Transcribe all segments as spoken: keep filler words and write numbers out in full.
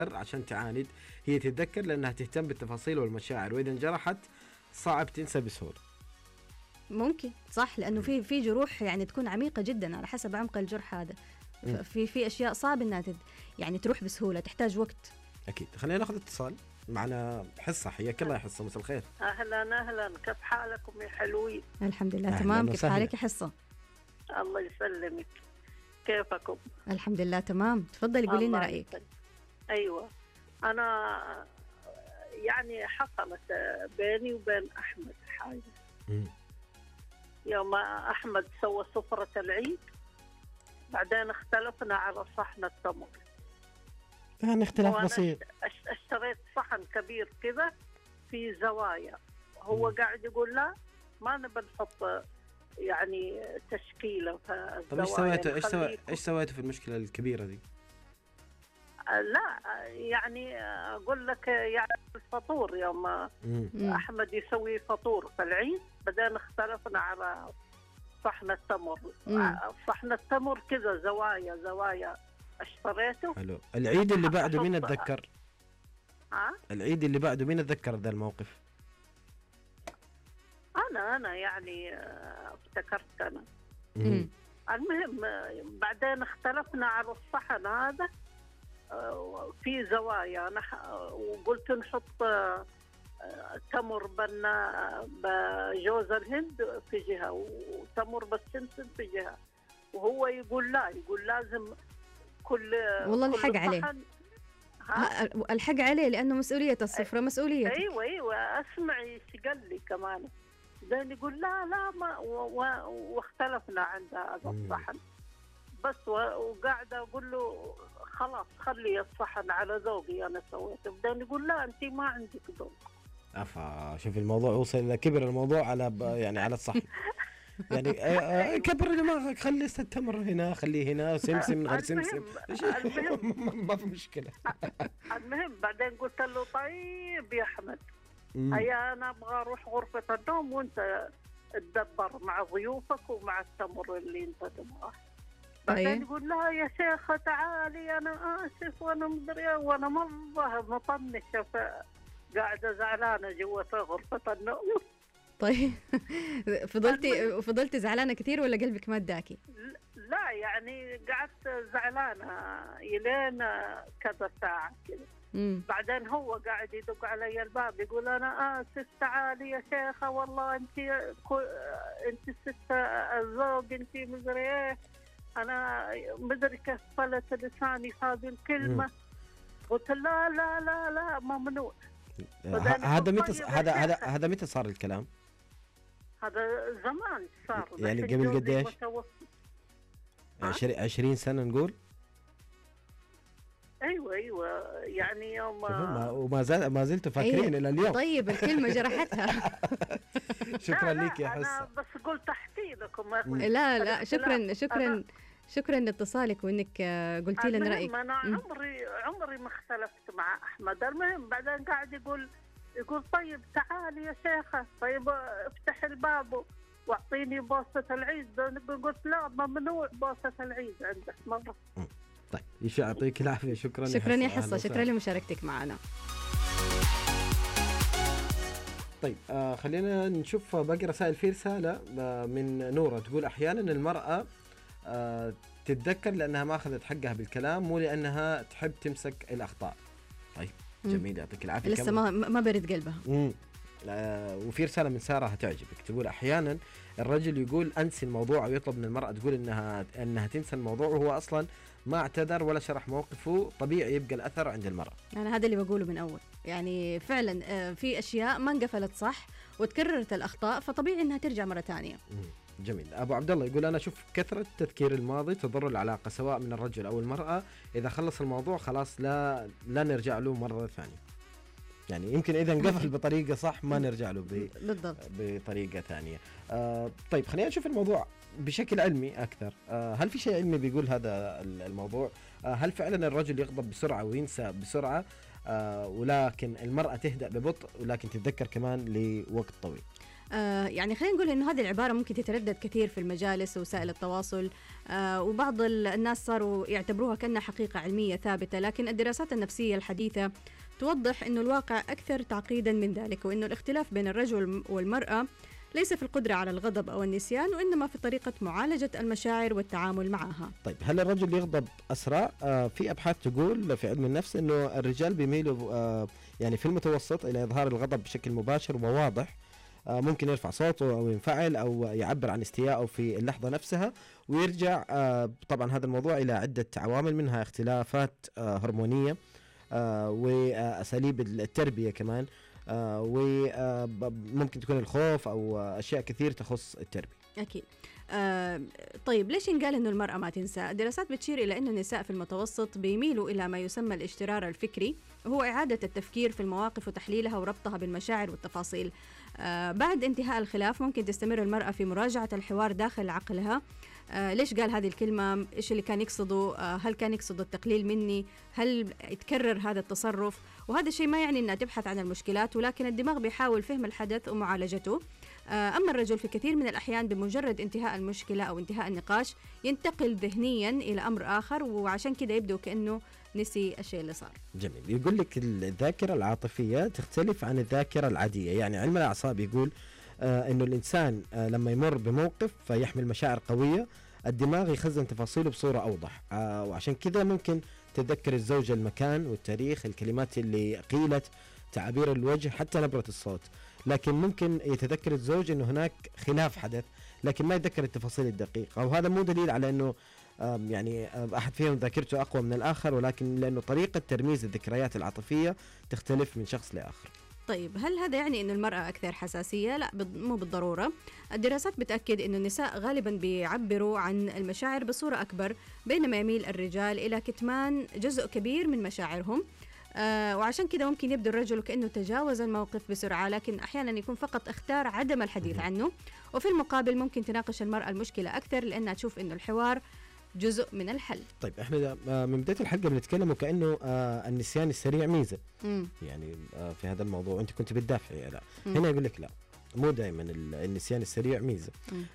عشان تعاند، هي تتذكر لأنها تهتم بالتفاصيل والمشاعر، وإذا انجرحت صعب تنسى بسهولة. ممكن صح، لأنه في في جروح يعني تكون عميقة جدا على حسب عمق الجرح هذا. في في أشياء صعب إنها تد يعني تروح بسهولة، تحتاج وقت. أكيد. خلينا ناخذ اتصال معنا. حصة، حياك الله يا حصة، مساء الخير. أهلا أهلا، كيف حالكم يا حلوين؟ الحمد لله تمام. كيف حالك يا حصة؟ الله يسلمك، كيفكم؟ الحمد لله تمام. تفضلي قولي لنا رأيك. يسلم. أيوة، أنا يعني حصلت بيني وبين أحمد حاجة. م. يوم أحمد سوى سفرة العيد، بعدين اختلفنا على صحن التمر. يعني اختلاف بسيط. اشتريت صحن كبير كذا في زوايا، هو م. قاعد يقول لا ما نبي نحط يعني تشكيلة في الزوايا. طب ايش سويتوا ايش سويتوا ايش سويتوا في المشكلة الكبيرة دي؟ لا يعني أقول لك يعني الفطور، يوم م. أحمد يسوي فطور في العيد، بعدين اختلفنا على صحن التمر. م. صحن التمر كذا زوايا زوايا اشتريته. حلو. العيد اللي بعده مين اتذكر؟ ها؟ العيد اللي بعده مين اتذكر ذا الموقف؟ أنا أنا يعني افتكرت أنا. م. المهم بعدين اختلفنا على الصحن هذا في زوايا، وقلت نحط تمر بنا بجوز الهند في جهة وتمر بالسمسم في جهة، وهو يقول لا، يقول لازم كل والله الحق عليه. الحق عليه لأنه مسؤولية السفرة مسؤولية. أيوة أيوة أسمعي ايش قال لي كمان، بعدين يقول لا لا ما واختلفنا عند هذا الصحن بس، وقاعدة أقول له خلاص خلي الصحن على ذوقي أنا سويته، بعدين يقول لا أنت ما عندك ذوق. أفا شوف الموضوع وصل إلى كبر الموضوع على يعني على الصحن. يعني كبر دماغك، خلي التمر هنا، خليه هنا، سمسم غير سمسم. المهم ما في مشكلة. المهم بعدين قلت له طيب يا أحمد، هيا أنا أبغى أروح غرفة النوم وأنت تدبر مع ضيوفك ومع التمر اللي أنت تبغاه. بعدين يقول لا يا شيخة تعالي أنا آسف وأنا مدري وأنا مرة مطنشة قاعدة زعلانة جوا في غرفة النوم. طيب فضلتي فضلتي زعلانة كثير ولا قلبك ما اداكي؟ لا يعني قعدت زعلانة إلين كذا ساعة كذا. بعدين هو قاعد يدق علي الباب يقول أنا آسف تعالي يا شيخة والله أنت أنت ست الزوج أنت مدري إيه، أنا مدري كيف فلت لساني في هذه الكلمة. قلت لا لا لا لا ممنوع. هذا متى هذا هذا هذا متى صار الكلام؟ هذا زمان صار يعني قبل قديش؟ عشر عشرين سنة نقول. ايوه ايوه يعني يوم وما زال ما زلتوا فاكرين الى اليوم. طيب الكلمة جرحتها. شكرا لك يا حسن. انا بس قلت احكي لكم. لا لا شكرا شكرا شكرا لاتصالك وانك قلتي لنا رايك. انا عمري عمري ما اختلفت مع احمد. المهم بعدين قاعد يقول يقول طيب تعالي يا شيخه، طيب افتح الباب واعطيني بوسة العيد. قلت لا ممنوع بوسة العيد عندك مرة. طيب يعطيك العافية. شكرا شكرا يا حصة، شكرا لمشاركتك معنا. طيب آه خلينا نشوف باقي رسائل. في رسالة آه من نورة تقول أحيانا المرأة آه تتذكر لأنها ما أخذت حقها بالكلام، مو لأنها تحب تمسك الأخطاء. طيب جميل، يعطيك العافية. لسه ما ما برد قلبها. امم آه وفي رسالة من سارة هتعجبك تقول أحيانا الرجل يقول أنسي الموضوع أو يطلب من المرأة تقول إنها إنها تنسى الموضوع وهو أصلا ما اعتذر ولا شرح موقفه. طبيعي يبقى الأثر عند المرأة. أنا هذا اللي بقوله من أول، يعني فعلا في أشياء ما انقفلت صح وتكررت الأخطاء، فطبيعي إنها ترجع مرة تانية. جميل. أبو عبد الله يقول أنا أشوف كثرة تذكير الماضي تضر العلاقة سواء من الرجل أو المرأة. إذا خلص الموضوع خلاص لا لا نرجع له مرة ثانية. يعني يمكن إذا انقفل بطريقة صح ما نرجع له ب... بالضبط بطريقة ثانية. آه طيب خلينا نشوف الموضوع بشكل علمي أكثر. آه هل في شيء علمي بيقول هذا الموضوع؟ آه هل فعلا الرجل يغضب بسرعة وينسى بسرعة آه ولكن المرأة تهدأ ببطء ولكن تتذكر كمان لوقت طويل؟ آه يعني خلينا نقول إنه هذه العبارة ممكن تتردد كثير في المجالس ووسائل التواصل، آه وبعض الناس صاروا يعتبروها كأنها حقيقة علمية ثابتة، لكن الدراسات النفسية الحديثة توضح إنه الواقع أكثر تعقيدا من ذلك، وإنه الاختلاف بين الرجل والمرأة ليس في القدرة على الغضب أو النسيان، وإنما في طريقة معالجة المشاعر والتعامل معها. طيب هل الرجل يغضب أسرع؟ آه في أبحاث تقول في علم النفس إنه الرجال بيميلوا آه يعني في المتوسط إلى إظهار الغضب بشكل مباشر وواضح، آه ممكن يرفع صوته أو ينفعل أو يعبر عن استيائه في اللحظة نفسها، ويرجع آه طبعا هذا الموضوع إلى عدة عوامل، منها اختلافات آه هرمونية آه وأساليب التربية كمان، آه وممكن تكون الخوف أو أشياء كثير تخص التربية. أكيد. آه طيب ليش ينقال إنه المرأة ما تنسى؟ الدراسات بتشير إلى أن النساء في المتوسط بيميلوا إلى ما يسمى الاشترار الفكري، وهو إعادة التفكير في المواقف وتحليلها وربطها بالمشاعر والتفاصيل. آه بعد انتهاء الخلاف ممكن تستمر المرأة في مراجعة الحوار داخل عقلها. آه ليش قال هذه الكلمة؟ إيش اللي كان يقصده؟ آه هل كان يقصد التقليل مني؟ هل يتكرر هذا التصرف؟ وهذا الشيء ما يعني أنها تبحث عن المشكلات، ولكن الدماغ بيحاول فهم الحدث ومعالجته. أما الرجل في كثير من الأحيان بمجرد انتهاء المشكلة أو انتهاء النقاش ينتقل ذهنيا إلى أمر آخر، وعشان كده يبدو كأنه نسي الشيء اللي صار. جميل. يقول لك الذاكرة العاطفية تختلف عن الذاكرة العادية، يعني علم الأعصاب يقول آه إنه الإنسان آه لما يمر بموقف فيحمل مشاعر قوية، الدماغ يخزن تفاصيله بصورة أوضح، آه وعشان كده ممكن تتذكر الزوجة، المكان والتاريخ، الكلمات اللي قيلت، تعابير الوجه، حتى نبرة الصوت. لكن ممكن يتذكر الزوج انه هناك خلاف حدث، لكن ما يتذكر التفاصيل الدقيقة، وهذا مو دليل على انه يعني احد فيهم ذاكرته اقوى من الاخر، ولكن لانه طريقة ترميز الذكريات العاطفية تختلف من شخص لاخر. طيب هل هذا يعني انه المرأة اكثر حساسية؟ لا، مو بالضرورة. الدراسات بتأكد انه النساء غالبا بيعبروا عن المشاعر بصورة اكبر، بينما يميل الرجال الى كتمان جزء كبير من مشاعرهم. آه وعشان كده ممكن يبدو الرجل كأنه تجاوز الموقف بسرعة، لكن أحيانا يكون فقط اختار عدم الحديث عنه. وفي المقابل ممكن تناقش المرأة المشكلة أكثر لأنها تشوف أنه الحوار جزء من الحل. طيب احنا من بداية الحلقة بنتكلم وكأنه آه النسيان السريع ميزة، مم. يعني آه في هذا الموضوع أنت كنت بتدافعي، لا مم. هنا يقول لك لا، مو دائما النسيان السريع ميزة.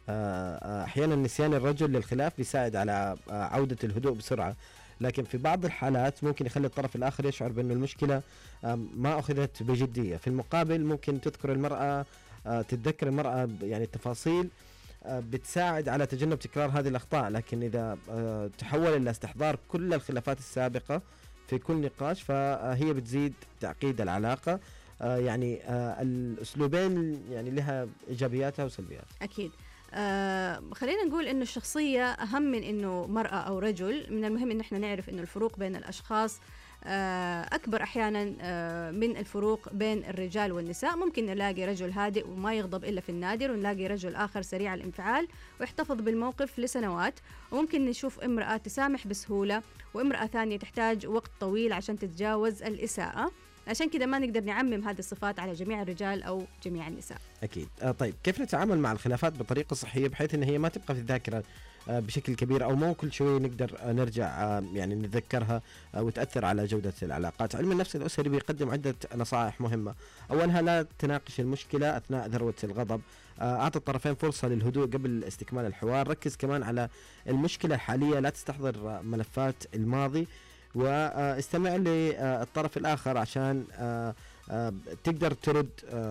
آه أحيانا النسيان الرجل للخلاف بيساعد على آه عودة الهدوء بسرعة، لكن في بعض الحالات ممكن يخلي الطرف الآخر يشعر بأن المشكلة ما أخذت بجدية. في المقابل ممكن تذكر المرأة تتذكر المرأة يعني التفاصيل بتساعد على تجنب تكرار هذه الأخطاء، لكن إذا تحول إلى استحضار كل الخلافات السابقة في كل نقاش فهي بتزيد تعقيد العلاقة. يعني الأسلوبين يعني لها إيجابياتها وسلبياتها. أكيد. آه خلينا نقول إنه الشخصية أهم من إنه مرأة أو رجل. من المهم إن إحنا نعرف إنه الفروق بين الأشخاص آه أكبر أحيانا آه من الفروق بين الرجال والنساء. ممكن نلاقي رجل هادئ وما يغضب إلا في النادر، ونلاقي رجل آخر سريع الانفعال ويحتفظ بالموقف لسنوات، وممكن نشوف امرأة تسامح بسهولة وامرأة ثانية تحتاج وقت طويل عشان تتجاوز الإساءة. عشان كده ما نقدر نعمم هذه الصفات على جميع الرجال أو جميع النساء. أكيد. آه طيب كيف نتعامل مع الخلافات بطريقة صحية بحيث أن هي ما تبقى في الذاكرة آه بشكل كبير، أو مو كل شوي نقدر آه نرجع آه يعني نتذكرها آه وتأثر على جودة العلاقات؟ علم النفس الأسري بيقدم عدة نصائح مهمة. أولها لا تناقش المشكلة أثناء ذروة الغضب، آه أعطي الطرفين فرصة للهدوء قبل استكمال الحوار، ركز كمان على المشكلة الحالية، لا تستحضر ملفات الماضي، واستمع للطرف الآخر عشان تقدر ترد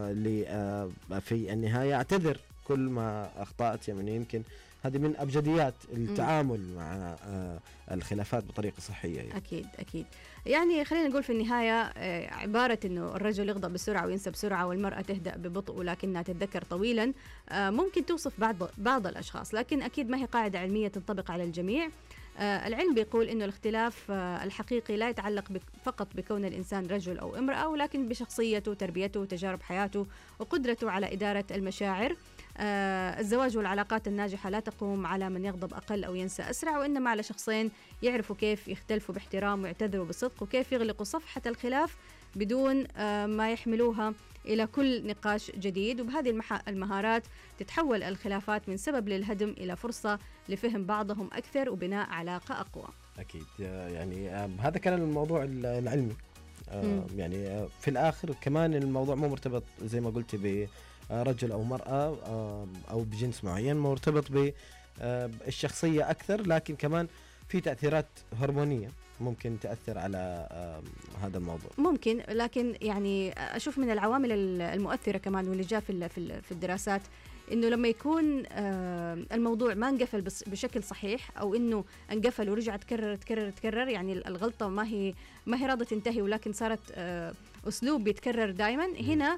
في النهاية. اعتذر كل ما أخطأت، يعني يمكن هذه من أبجديات التعامل م. مع الخلافات بطريقة صحية يعني. أكيد أكيد. يعني خلينا نقول في النهاية عبارة إنه الرجل يغضب بسرعة وينسى بسرعة والمرأة تهدأ ببطء ولكنها تتذكر طويلا ممكن توصف بعض بعض الأشخاص، لكن أكيد ما هي قاعدة علمية تنطبق على الجميع. آه العلم بيقول إنه الاختلاف آه الحقيقي لا يتعلق بك فقط بكون الإنسان رجل أو امرأة، ولكن بشخصيته، تربيته، وتجارب حياته، وقدرته على إدارة المشاعر. آه الزواج والعلاقات الناجحة لا تقوم على من يغضب أقل أو ينسى أسرع، وإنما على شخصين يعرفوا كيف يختلفوا باحترام ويعتذروا بصدق، وكيف يغلقوا صفحة الخلاف بدون آه ما يحملوها إلى كل نقاش جديد. وبهذه المهارات تتحول الخلافات من سبب للهدم إلى فرصة لفهم بعضهم أكثر وبناء علاقة أقوى. أكيد. يعني هذا كان الموضوع العلمي. يعني في الآخر كمان الموضوع مو مرتبط زي ما قلت رجل أو مرأة أو بجنس معين، مرتبط بالشخصية أكثر، لكن كمان في تأثيرات هرمونية ممكن تأثر على هذا الموضوع. ممكن، لكن يعني أشوف من العوامل المؤثرة كمان واللي جاء في في الدراسات إنه لما يكون الموضوع ما انقفل بشكل صحيح، أو إنه انقفل ورجع تكرر تكرر تكرر، يعني الغلطة ما هي ما هي راضية تنتهي ولكن صارت أسلوب بيتكرر دائما، هنا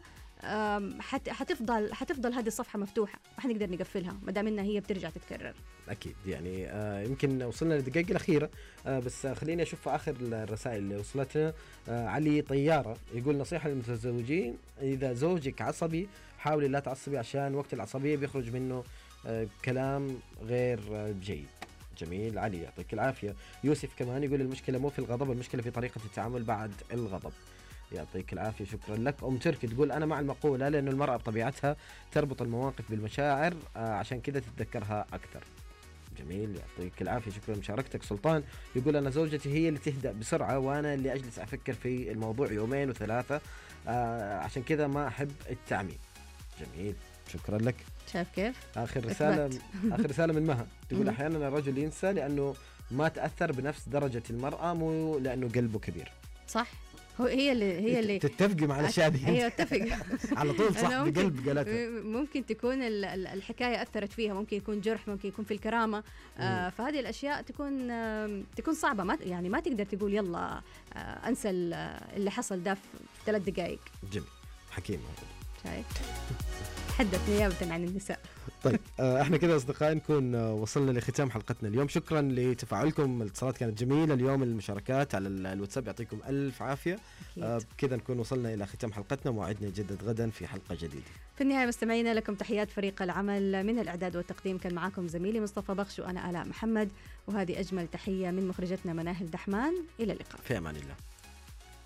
حتفضل حتفضل هذه الصفحة مفتوحة، ما حنقدر نقفلها ما دام إنها هي بترجع تتكرر. أكيد. يعني آه يمكن وصلنا للدقائق الأخيرة، آه بس آه خليني أشوف آخر الرسائل اللي وصلتنا. آه علي طيارة يقول نصيحة للمتزوجين: إذا زوجك عصبي حاولي لا تعصبي، عشان وقت العصبية بيخرج منه آه كلام غير آه جيد. جميل علي، يعطيك العافية. يوسف كمان يقول المشكلة مو في الغضب، المشكلة في طريقة التعامل بعد الغضب. يعطيك العافية، شكرا لك. أم تركي تقول أنا مع المقولة، لأن المرأة بطبيعتها تربط المواقف بالمشاعر، آه عشان كذا تتذكرها أكثر. جميل، يعطيك العافية، شكرا لمشاركتك. سلطان يقول أنا زوجتي هي اللي تهدأ بسرعة، وأنا اللي أجلس أفكر في الموضوع يومين وثلاثة، آه عشان كذا ما أحب التعميم. جميل، شكرا لك. شايف كيف؟ آخر رسالة آخر رسالة من مها تقول أحيانا الرجل ينسى لأنه ما تأثر بنفس درجة المرأة، مو لأنه قلبه كبير. صح، هو هي اللي هي اللي تتفقي مع الاشياء دي. هي اتفق على طول صح، بقلب قالتها. ممكن تكون الحكايه اثرت فيها، ممكن يكون جرح، ممكن يكون في الكرامه، آه فهذه الاشياء تكون آه تكون صعبه، ما يعني ما تقدر تقول يلا آه انسى اللي حصل ده في ثلاث دقائق. جميل، حكيم. شايف، تحدث نيابه عن النساء. طيب آه احنا كده اصدقائي نكون آه وصلنا لختام حلقتنا اليوم. شكرا لتفاعلكم، الاتصالات كانت جميله اليوم، المشاركات على الواتساب، يعطيكم الف عافيه. آه كذا نكون وصلنا الى ختام حلقتنا، موعدنا يجدد غدا في حلقه جديده. في النهايه مستمعينا لكم تحيات فريق العمل، من الاعداد والتقديم كان معكم زميلي مصطفى بخش وانا آلاء محمد، وهذه اجمل تحيه من مخرجتنا مناهل دحمان. الى اللقاء، في امان الله.